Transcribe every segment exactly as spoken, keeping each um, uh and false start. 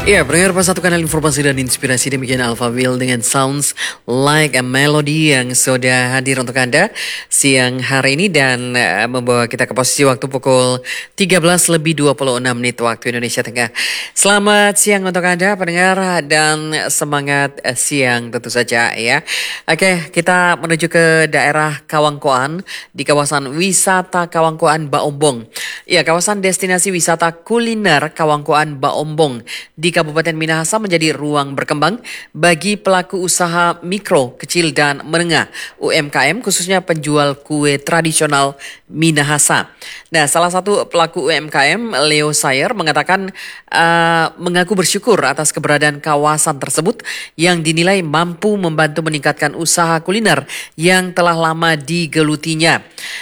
Ya, pendengar pas satu kanal informasi dan inspirasi demikian Alphaville dengan Sounds Like a Melody yang sudah hadir untuk Anda siang hari ini dan uh, membawa kita ke posisi waktu pukul tiga belas lebih dua puluh enam menit waktu Indonesia Tengah. Selamat siang untuk Anda pendengar dan semangat uh, siang tentu saja ya. Oke, kita menuju ke daerah Kawangkoan di kawasan wisata Kawangkoan Baombong. Ya, kawasan destinasi wisata kuliner Kawangkoan Baombong di Kabupaten Minahasa menjadi ruang berkembang bagi pelaku usaha mikro, kecil dan menengah U M K M khususnya penjual kue tradisional Minahasa. Nah, salah satu pelaku U M K M, Leo Sayer, mengatakan uh, mengaku bersyukur atas keberadaan kawasan tersebut yang dinilai mampu membantu meningkatkan usaha kuliner yang telah lama digelutinya.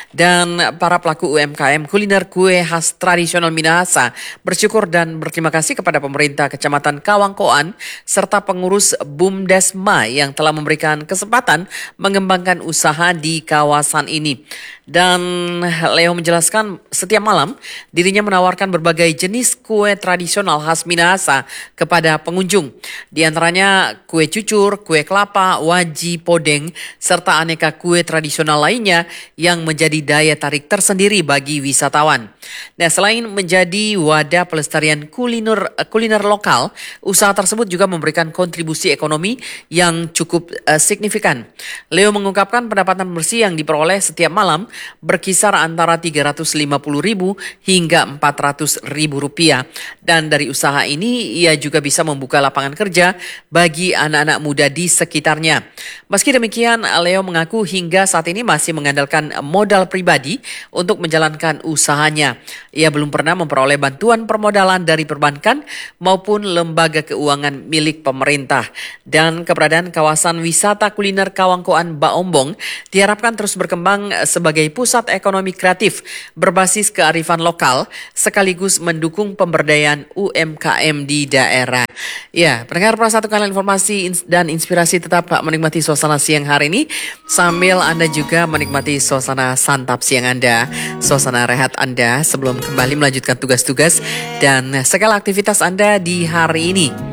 Dan para pelaku U M K M kuliner kue khas tradisional Minahasa bersyukur dan berterima kasih kepada pemerintah Kecamatan Kawangkoan serta pengurus Bumdesma yang telah memberikan kesempatan mengembangkan usaha di kawasan ini. Dan Leo menjelaskan setiap malam dirinya menawarkan berbagai jenis kue tradisional khas Minahasa kepada pengunjung. Di antaranya kue cucur, kue kelapa, waji, podeng, serta aneka kue tradisional lainnya yang menjadi daya tarik tersendiri bagi wisatawan. Nah, selain menjadi wadah pelestarian kuliner kuliner lokal, usaha tersebut juga memberikan kontribusi ekonomi yang cukup uh, signifikan. Leo mengungkapkan pendapatan bersih yang diperoleh setiap malam berkisar antara tiga ratus lima puluh ribu hingga empat ratus ribu rupiah. Dan dari usaha ini ia juga bisa membuka lapangan kerja bagi anak-anak muda di sekitarnya. Meski demikian, Leo mengaku hingga saat ini masih mengandalkan modal pribadi untuk menjalankan usahanya. Ia belum pernah memperoleh bantuan permodalan dari perbankan maupun lembaga keuangan milik pemerintah. Dan keberadaan kawasan wisata kuliner Kawangkoan Baombong diharapkan terus berkembang sebagai pusat ekonomi kreatif berbasis kearifan lokal sekaligus mendukung pemberdayaan U M K M di daerah. Ya, pendengar Pro satu kanal informasi dan inspirasi tetap menikmati suasana siang hari ini sambil Anda juga menikmati suasana santap siang Anda, suasana rehat Anda sebelum kembali melanjutkan tugas-tugas dan segala aktivitas Anda di hari ini.